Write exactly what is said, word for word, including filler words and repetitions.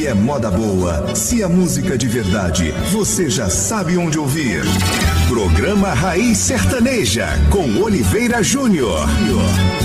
Se é moda boa, se é música de verdade, você já sabe onde ouvir. Programa Raiz Sertaneja, com Oliveira Júnior.